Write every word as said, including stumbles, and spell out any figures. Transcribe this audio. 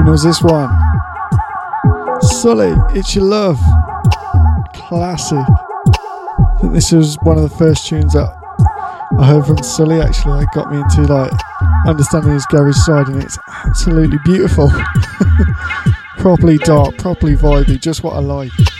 tune was this one? Sully, It's Your Love. Classic. I think this was one of the first tunes that I heard from Sully, actually. That got me into like understanding his garage side, and it's absolutely beautiful. Properly dark, properly vibey, just what I like.